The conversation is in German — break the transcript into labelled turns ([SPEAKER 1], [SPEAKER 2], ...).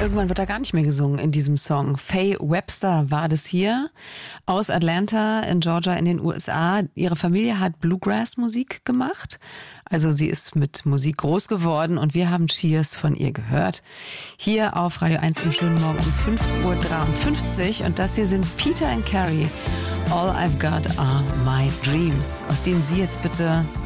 [SPEAKER 1] irgendwann wird da gar nicht mehr gesungen in diesem Song. Faye Webster war das hier aus Atlanta in Georgia in den USA. Ihre Familie hat Bluegrass-Musik gemacht. Also sie ist mit Musik groß geworden und wir haben Cheers von ihr gehört. Hier auf Radio 1 im schönen Morgen um 5:53 Uhr. Und das hier sind Peter and Carrie. All I've Got Are My Dreams, aus denen Sie jetzt bitte